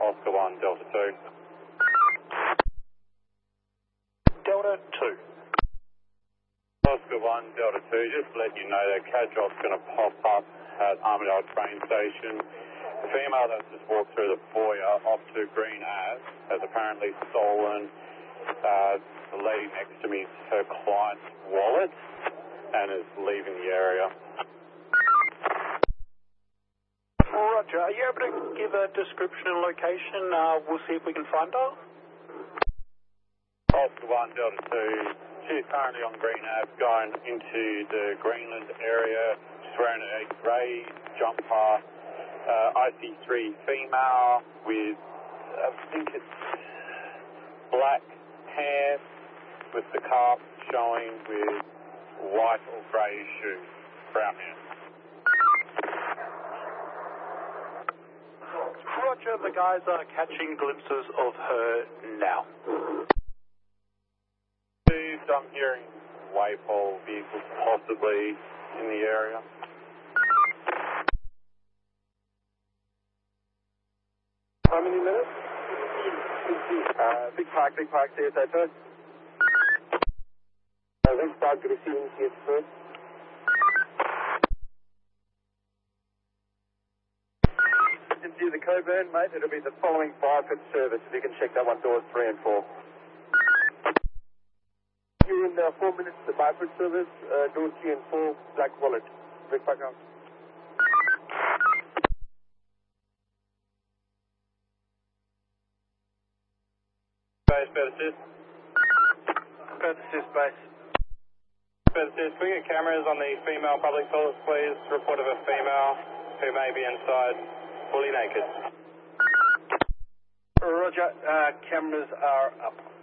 Oscar 1, Delta 2. Delta 2. Oscar 1, Delta 2, just to let you know that CAD drop's going to pop up at Armadale train station. The female that's just walked through the foyer off to Green Ave has apparently stolen the lady next to me, her client's wallet, and is leaving the area. Roger, are you able to give a description and location? We'll see if we can find her. Oscar 1, Delta 2, she's currently on Green Ave going into the Greenland area. She's wearing a grey jumper, IC3 female with, I think it's black hair with the calf showing with white or grey shoes, brown hair. Roger, the guys are catching glimpses of her now. I'm hearing waypole vehicles possibly in the area. How many minutes? Big Park, CSA first. Big Park receiving CS first. Into the Coburn, mate, it'll be the following Byford service, if you can check that one, doors 3 and 4. You're in 4 minutes, the Byford service, doors 3 and 4, Black Wallet. Big Park out. Base, better assist. Better assist, base. Better assist. Can we get cameras on the female public toilets, please? Report of a female who may be inside fully naked. Roger, cameras are up.